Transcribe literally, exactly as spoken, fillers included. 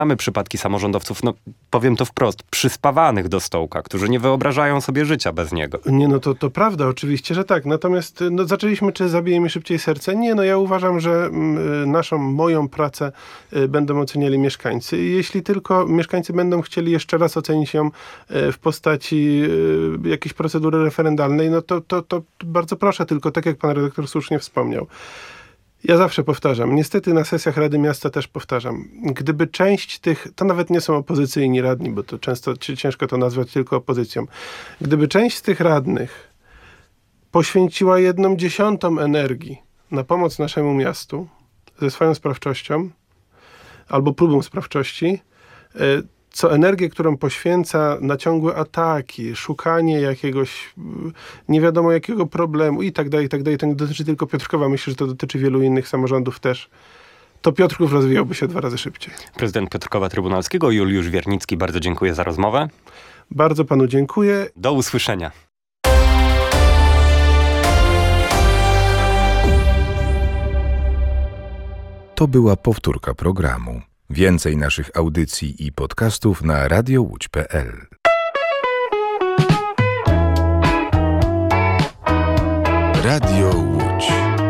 Mamy przypadki samorządowców, no powiem to wprost, przyspawanych do stołka, którzy nie wyobrażają sobie życia bez niego. Nie, no to, to prawda, oczywiście, że tak. Natomiast no, zaczęliśmy, czy zabije mi szybciej serce? Nie, no ja uważam, że y, naszą, moją pracę y, będą oceniali mieszkańcy. I jeśli tylko mieszkańcy będą chcieli jeszcze raz ocenić ją y, w postaci y, jakiejś procedury referendalnej, no to, to, to bardzo proszę, tylko tak jak pan redaktor słusznie wspomniał. Ja zawsze powtarzam, niestety na sesjach Rady Miasta też powtarzam, gdyby część tych, to nawet nie są opozycyjni radni, bo to często ciężko to nazwać tylko opozycją, gdyby część z tych radnych poświęciła jedną dziesiątą energii na pomoc naszemu miastu ze swoją sprawczością albo próbą sprawczości, co energię, którą poświęca na ciągłe ataki, szukanie jakiegoś nie wiadomo jakiego problemu i tak dalej, i tak dalej. To nie dotyczy tylko Piotrkowa, myślę, że to dotyczy wielu innych samorządów też. To Piotrków rozwijałby się dwa razy szybciej. Prezydent Piotrkowa Trybunalskiego Juliusz Wiernicki, bardzo dziękuję za rozmowę. Bardzo panu dziękuję. Do usłyszenia. To była powtórka programu. Więcej naszych audycji i podcastów na radio łódź kropka pe el. Radio Łódź.